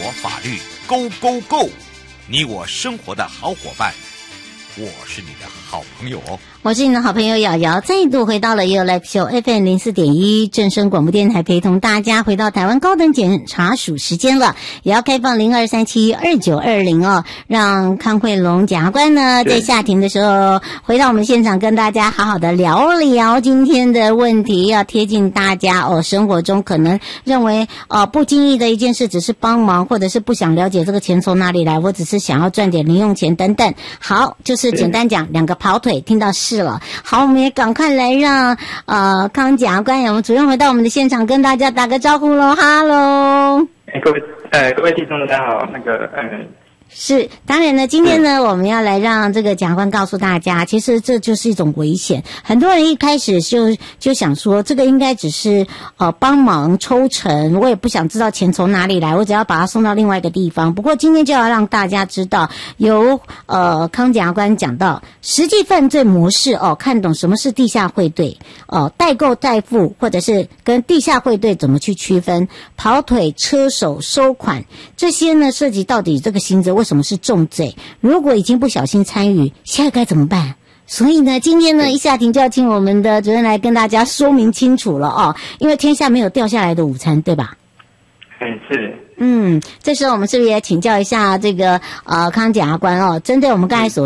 法律 ，Go Go Go！ 你我生活的好伙伴，我是你的好朋友哦。 我是你的好朋友瑶瑶，再度回到了 You Live Show FM 04.1正声广播电台，陪同大家回到台湾高等检察署时间了，也要开放02372920哦，让康慧龙检察官呢在下庭的时候回到我们现场，跟大家好好的聊聊今天的问题，要贴近大家哦。生活中可能认为不经意的一件事只是帮忙，或者是不想了解这个钱从哪里来，我只是想要赚点零用钱等等。好，就是简单讲，两个跑腿听到是了。好，我们也赶快来让康检察官我们主任回到我们的现场，跟大家打个招呼喽。哈喽， 各位听众大家好， 是，当然呢，今天呢，我们要来让这个检察官告诉大家，其实这就是一种危险。很多人一开始就想说，这个应该只是帮忙抽成，我也不想知道钱从哪里来，我只要把它送到另外一个地方。不过今天就要让大家知道，由康检察官讲到实际犯罪模式看懂什么是地下汇兑代购代付，或者是跟地下汇兑怎么去区分，跑腿、车手、收款这些呢，涉及到底这个刑责为什么是重罪？如果已经不小心参与，现在该怎么办？所以呢，今天呢一下庭就要请我们的主任来跟大家说明清楚了因为天下没有掉下来的午餐，对吧？ 是。 这时候我们是不是也请教一下这个康检察官针对我们刚才所